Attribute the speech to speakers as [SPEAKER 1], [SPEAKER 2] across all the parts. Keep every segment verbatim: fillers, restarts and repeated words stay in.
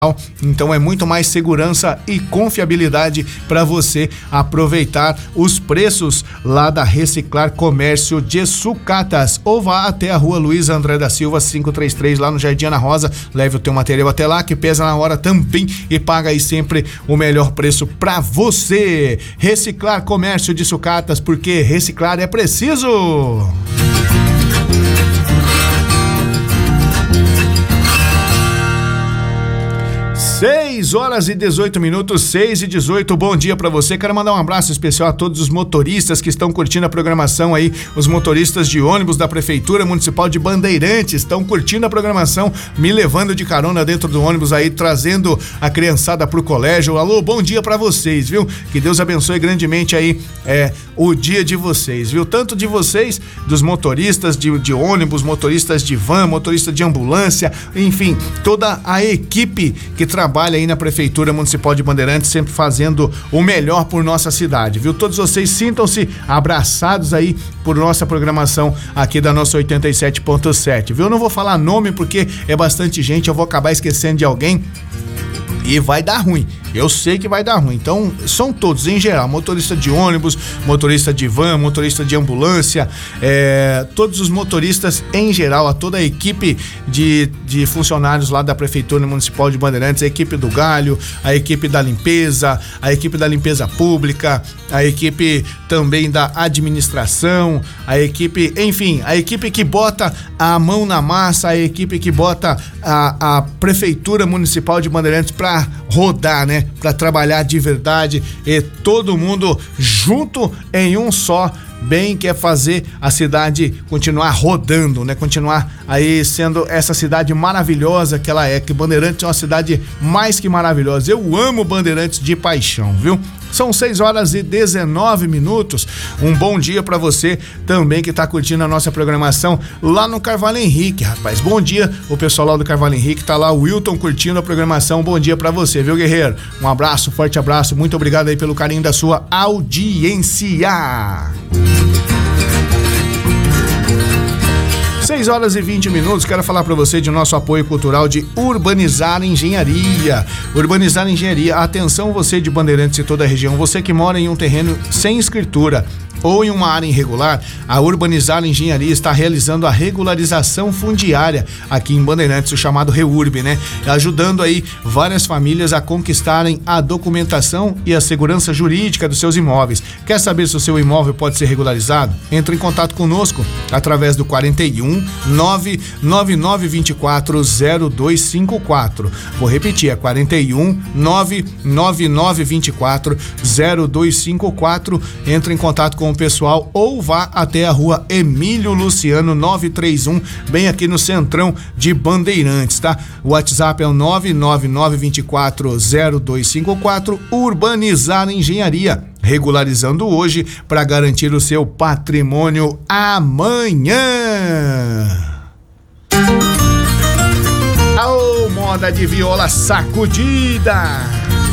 [SPEAKER 1] Então é muito mais segurança e confiabilidade para você aproveitar os preços lá da Reciclar Comércio de Sucatas. Ou vá até a rua Luiz André da Silva quinhentos e trinta e três, lá no Jardim Ana Rosa. Leve o teu material até lá, que pesa na hora também, e paga aí sempre o melhor preço para você. Reciclar Comércio de Sucatas, porque reciclar é preciso. seis horas e dezoito minutos, seis e dezoito, bom dia pra você. Quero mandar um abraço especial a todos os motoristas que estão curtindo a programação aí, os motoristas de ônibus da Prefeitura Municipal de Bandeirantes estão curtindo a programação, me levando de carona dentro do ônibus aí, trazendo a criançada pro colégio. Alô, bom dia pra vocês, viu? Que Deus abençoe grandemente aí é, o dia de vocês, viu? Tanto de vocês, dos motoristas de, de ônibus, motoristas de van, motorista de ambulância, enfim, toda a equipe que trabalha trabalha aí na Prefeitura Municipal de Bandeirantes, sempre fazendo o melhor por nossa cidade, viu? Todos vocês sintam-se abraçados aí por nossa programação aqui da nossa oitenta e sete ponto sete, viu? Eu não vou falar nome porque é bastante gente, eu vou acabar esquecendo de alguém e vai dar ruim. Eu sei que vai dar ruim. Então, são todos em geral, motorista de ônibus, motorista de van, motorista de ambulância, é, todos os motoristas em geral, a toda a equipe de, de funcionários lá da Prefeitura Municipal de Bandeirantes, a equipe do Galho, a equipe da limpeza, a equipe da limpeza pública, a equipe também da administração, a equipe, enfim, a equipe que bota a mão na massa, a equipe que bota a, a Prefeitura Municipal de Bandeirantes para rodar, né? Para trabalhar de verdade, e todo mundo junto em um só bem, quer fazer a cidade continuar rodando, né? Continuar aí sendo essa cidade maravilhosa que ela é, que Bandeirantes é uma cidade mais que maravilhosa. Eu amo Bandeirantes de paixão, viu? São seis horas e dezenove minutos. Um bom dia pra você também que tá curtindo a nossa programação lá no Carvalho Henrique, rapaz. Bom dia, o pessoal lá do Carvalho Henrique, tá lá o Wilton curtindo a programação. Bom dia pra você, viu, guerreiro? Um abraço, forte abraço, muito obrigado aí pelo carinho da sua audiência. seis horas e vinte minutos, quero falar para você de nosso apoio cultural de Urbanizar Engenharia. Urbanizar Engenharia, atenção você de Bandeirantes e toda a região, você que mora em um terreno sem escritura ou em uma área irregular, a Urbanizar Engenharia está realizando a regularização fundiária aqui em Bandeirantes, o chamado REURB, né? Ajudando aí várias famílias a conquistarem a documentação e a segurança jurídica dos seus imóveis. Quer saber se o seu imóvel pode ser regularizado? Entre em contato conosco através do quarenta e um, nove nove nove vinte e quatro, zero dois cinco quatro. Vou repetir, é quarenta e um, nove nove nove vinte e quatro, zero dois cinco quatro. Entre em contato com o pessoal ou vá até a rua Emílio Luciano novecentos e trinta e um, bem aqui no centrão de Bandeirantes, tá? O WhatsApp é o nove nove nove vinte e quatro, zero dois cinco quatro. Urbanizar Engenharia, regularizando hoje para garantir o seu patrimônio amanhã. Aô, moda de viola sacudida.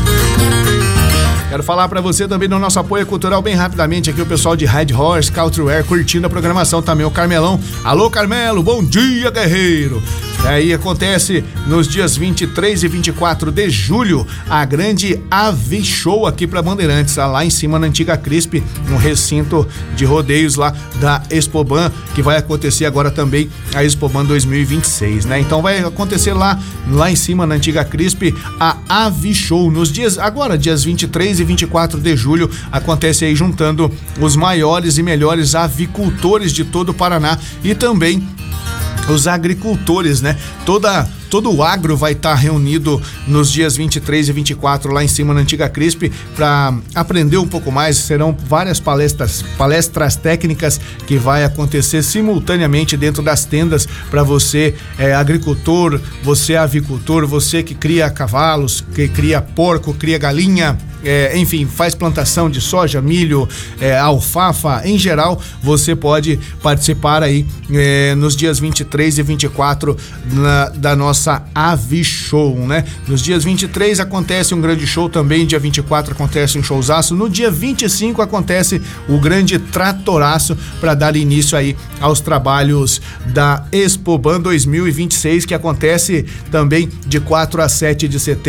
[SPEAKER 1] Quero falar pra você também do nosso apoio cultural bem rapidamente aqui, o pessoal de Red Horse Countrywear curtindo a programação também, o Carmelão. Alô, Carmelo, bom dia, guerreiro. Aí acontece nos dias vinte e três e vinte e quatro de julho a grande Ave Show aqui pra Bandeirantes, lá em cima na antiga Crisp, no recinto de rodeios lá da Expoban, que vai acontecer agora também a Expoban dois mil e vinte e seis, né? Então vai acontecer lá, lá em cima na antiga Crisp, a Ave Show nos dias, agora dias vinte e três e vinte e quatro de julho, acontece aí juntando os maiores e melhores avicultores de todo o Paraná e também os agricultores, né? Toda, todo o agro vai estar tá reunido nos dias vinte e três e vinte e quatro lá em cima na antiga Crisp para aprender um pouco mais. Serão várias palestras, palestras técnicas que vai acontecer simultaneamente dentro das tendas para você, é, agricultor, você avicultor, você que cria cavalos, que cria porco, cria galinha, é, enfim, faz plantação de soja, milho, é, alfafa, em geral, você pode participar aí é, nos dias vinte e três e vinte e quatro na, da nossa Avishow, né? Nos dias vinte e três acontece um grande show também, dia vinte e quatro acontece um showzaço, no dia vinte e cinco acontece o grande tratoraço para dar início aí aos trabalhos da Expoban dois mil e vinte e seis, que acontece também de quatro a sete de setembro.